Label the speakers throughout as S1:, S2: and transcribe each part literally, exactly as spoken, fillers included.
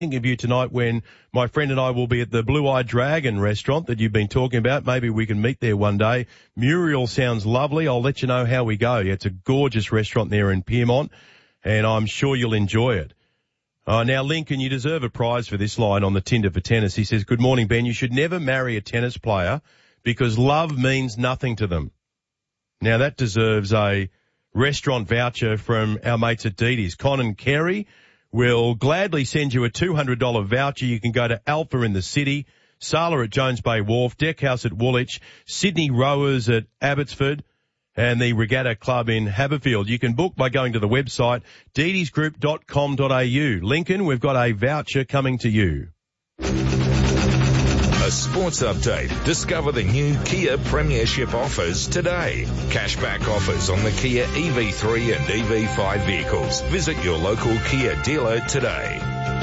S1: of you tonight when my friend and I will be at the Blue Eye Dragon restaurant that you've been talking about. Maybe we can meet there one day. Muriel sounds lovely. I'll let you know how we go. It's a gorgeous restaurant there in Pyrmont, and I'm sure you'll enjoy it. Uh, now, Lincoln, you deserve a prize for this line on the Tinder for tennis. He says, good morning, Ben. You should never marry a tennis player because love means nothing to them. Now, that deserves a restaurant voucher from our mates at Didi's. Con and Kerry will gladly send you a two hundred dollars voucher. You can go to Alpha in the city, Sala at Jones Bay Wharf, Deckhouse at Woolwich, Sydney Rowers at Abbotsford, and the Regatta Club in Haberfield. You can book by going to the website didis group dot com dot a u. Lincoln, we've got a voucher coming to you.
S2: A sports update. Discover the new Kia Premiership offers today. Cashback offers on the Kia E V three and E V five vehicles. Visit your local Kia dealer today.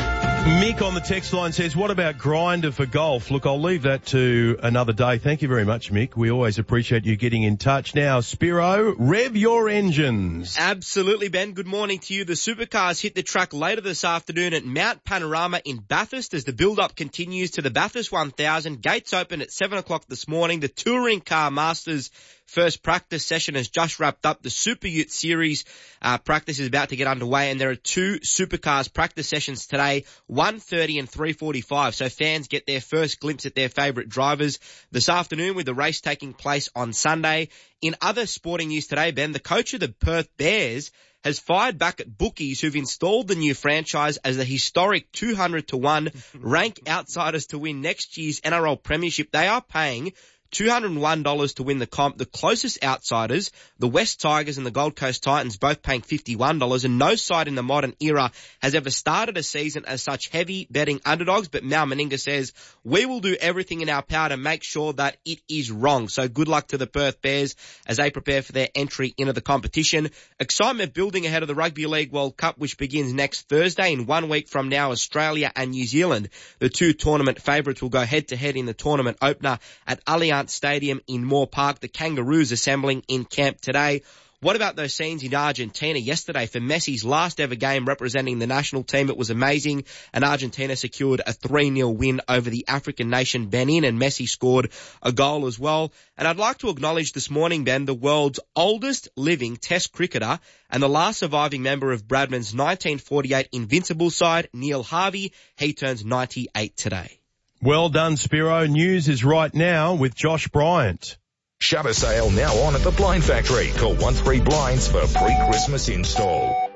S1: Mick on the text line says, what about Grindr for golf? Look, I'll leave that to another day. Thank you very much, Mick. We always appreciate you getting in touch. Now, Spiro, rev your engines.
S3: Absolutely, Ben. Good morning to you. The supercars hit the track later this afternoon at Mount Panorama in Bathurst as the build-up continues to the Bathurst one thousand. Gates open at seven o'clock this morning. The Touring Car Masters first practice session has just wrapped up. The Super Ute Series uh, practice is about to get underway, and there are two supercars practice sessions today, one thirty and three forty-five, so fans get their first glimpse at their favourite drivers this afternoon with the race taking place on Sunday. In other sporting news today, Ben, the coach of the Perth Bears has fired back at bookies who've installed the new franchise as the historic two hundred to one rank outsiders to win next year's N R L Premiership. They are paying two hundred one dollars to win the comp. The closest outsiders, the West Tigers and the Gold Coast Titans, both paying fifty-one dollars, and no side in the modern era has ever started a season as such heavy betting underdogs. But Mal Meninga says, we will do everything in our power to make sure that it is wrong. So good luck to the Perth Bears as they prepare for their entry into the competition. Excitement building ahead of the Rugby League World Cup, which begins next Thursday. In one week from now, Australia and New Zealand, the two tournament favourites, will go head-to-head in the tournament opener at Allianz Stadium in Moore Park. The Kangaroos assembling in camp today. What about those scenes in Argentina yesterday for Messi's last ever game representing the national team? It was amazing, and Argentina secured a three nil win over the African nation Benin, and Messi scored a goal as well. And I'd like to acknowledge this morning, Ben, the world's oldest living Test cricketer and the last surviving member of Bradman's nineteen forty-eight Invincible side, Neil Harvey. He turns ninety-eight today.
S1: Well done, Spiro. News is right now with Josh Bryant.
S2: Shutter sale now on at the Blind Factory. Call one three Blinds for pre-Christmas install.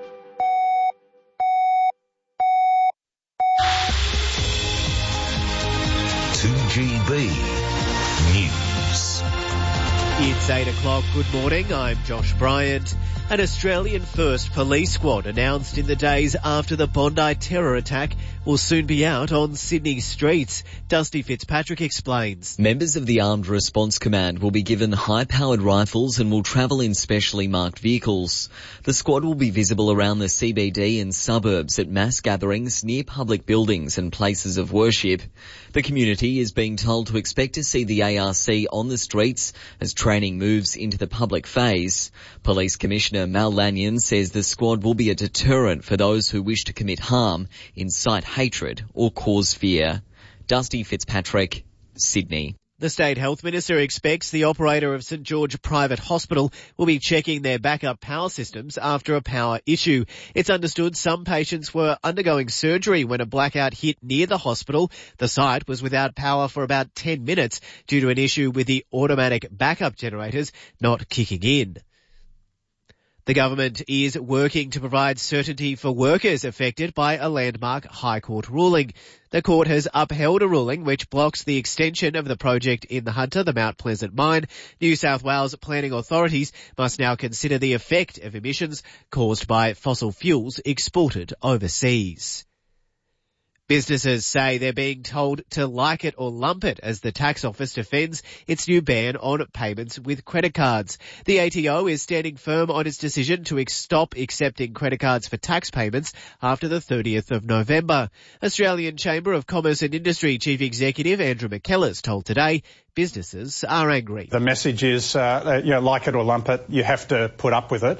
S2: two G B News.
S4: It's eight o'clock. Good morning. I'm Josh Bryant. An Australian first police squad announced in the days after the Bondi terror attack will soon be out on Sydney streets. Dusty Fitzpatrick explains.
S5: Members of the Armed Response Command will be given high-powered rifles and will travel in specially marked vehicles. The squad will be visible around the C B D and suburbs at mass gatherings near public buildings and places of worship. The community is being told to expect to see the A R C on the streets as training moves into the public phase. Police Commissioner Mal Lanyon says the squad will be a deterrent for those who wish to commit harm, incite hatred or cause fear. Dusty Fitzpatrick, Sydney.
S4: The State Health Minister expects the operator of St George Private Hospital will be checking their backup power systems after a power issue. It's understood some patients were undergoing surgery when a blackout hit near the hospital. The site was without power for about ten minutes due to an issue with the automatic backup generators not kicking in. The government is working to provide certainty for workers affected by a landmark High Court ruling. The court has upheld a ruling which blocks the extension of the project in the Hunter, the Mount Pleasant mine. New South Wales planning authorities must now consider the effect of emissions caused by fossil fuels exported overseas. Businesses say they're being told to like it or lump it as the tax office defends its new ban on payments with credit cards. The A T O is standing firm on its decision to ex- stop accepting credit cards for tax payments after the thirtieth of November. Australian Chamber of Commerce and Industry Chief Executive Andrew McKellar's told Today businesses are angry.
S6: The message is, uh, you know, like it or lump it, you have to put up with it.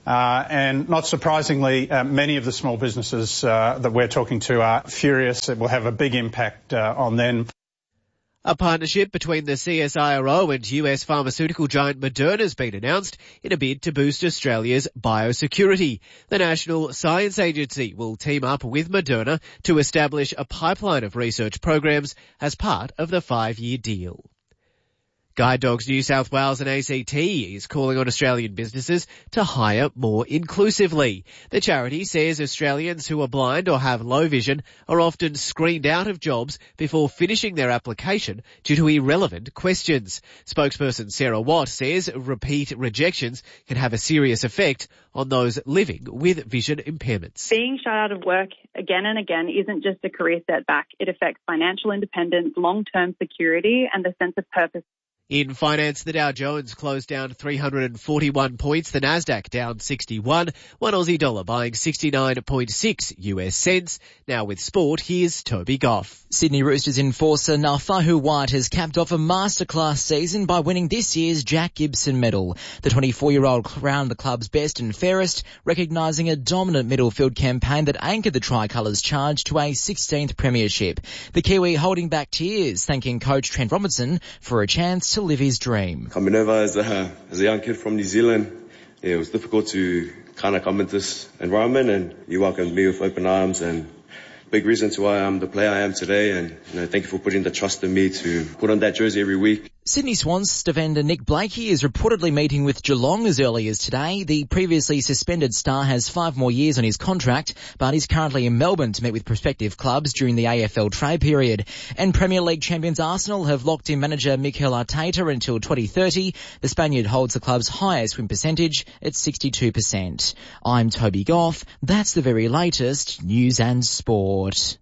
S6: Uh, and not surprisingly, uh, many of the small businesses uh, that we're talking to are furious. It will have a big impact uh, on them.
S4: A partnership between the C S I R O and U S pharmaceutical giant Moderna has been announced in a bid to boost Australia's biosecurity. The National Science Agency will team up with Moderna to establish a pipeline of research programs as part of the five-year deal. Guide Dogs New South Wales and A C T is calling on Australian businesses to hire more inclusively. The charity says Australians who are blind or have low vision are often screened out of jobs before finishing their application due to irrelevant questions. Spokesperson Sarah Watt says repeat rejections can have a serious effect on those living with vision impairments.
S7: Being shut out of work again and again isn't just a career setback. It affects financial independence, long-term security and a sense of purpose.
S4: In finance, the Dow Jones closed down three hundred forty-one points, the Nasdaq down sixty-one, one Aussie dollar buying sixty-nine point six U S cents. Now with sport, here's Toby Goff.
S8: Sydney Roosters enforcer Nafahu White has capped off a masterclass season by winning this year's Jack Gibson medal. The twenty-four-year-old crowned the club's best and fairest, recognising a dominant midfield campaign that anchored the Tricolours' charge to a sixteenth premiership. The Kiwi holding back tears, thanking coach Trent Robinson for a chance to live his dream.
S9: Coming over as a, as a young kid from New Zealand, yeah, it was difficult to kind of come into this environment, and you welcomed me with open arms, and big reason to why I'm the player I am today, and you know, thank you for putting the trust in me to put on that jersey every week.
S8: Sydney Swans defender Nick Blakey is reportedly meeting with Geelong as early as today. The previously suspended star has five more years on his contract, but is currently in Melbourne to meet with prospective clubs during the A F L trade period. And Premier League champions Arsenal have locked in manager Mikel Arteta until twenty thirty. The Spaniard holds the club's highest win percentage at sixty-two percent. I'm Toby Goff. That's the very latest news and sport.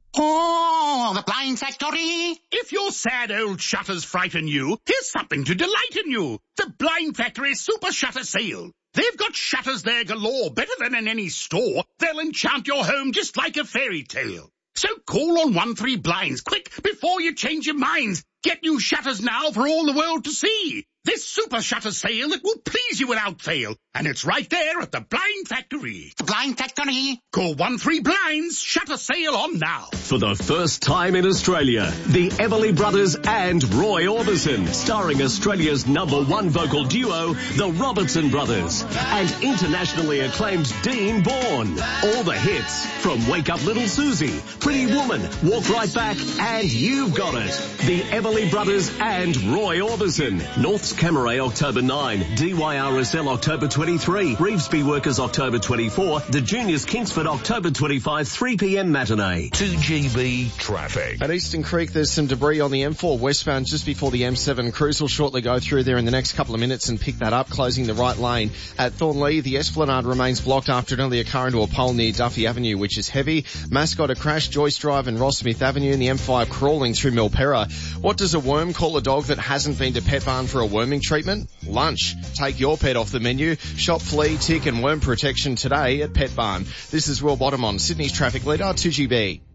S10: Oh, the Blind Factory! If your sad old shutters frighten you, here's something to delight in you. The Blind Factory Super Shutter Sale. They've got shutters there galore, better than in any store. They'll enchant your home just like a fairy tale. So call on one three Blinds, quick, before you change your minds. Get new shutters now for all the world to see. This super shutter sale that will please you without fail. And it's right there at the Blind Factory. The Blind Factory. Call one three Blinds. Shutter sale on now.
S11: For the first time in Australia, the Everly Brothers and Roy Orbison, starring Australia's number one vocal duo, the Robertson Brothers, and internationally acclaimed Dean Bourne. All the hits from Wake Up Little Susie, Pretty Woman, Walk Right Back, and You've Got It. The Everly Brothers and Roy Orbison. North's Camaray October ninth, D Y R S L October twenty-three, Revesby Workers October twenty-fourth, the Juniors Kingsford October twenty-fifth, three p.m. matinee.
S2: two G B traffic.
S12: At Eastern Creek, there's some debris on the M four westbound just before the M seven. Crews will shortly go through there in the next couple of minutes and pick that up, closing the right lane. At Thornlea, the Esplanade remains blocked after an earlier car into a pole near Duffy Avenue, which is heavy. Mascot a crash, Joyce Drive and Ross Smith Avenue, and the M five crawling through Milperra. What does a worm call a dog that hasn't been to Pet Barn for a worming treatment? Lunch. Take your pet off the menu. Shop flea, tick and worm protection today at Pet Barn. This is Will Bottom on Sydney's traffic leader, two G B.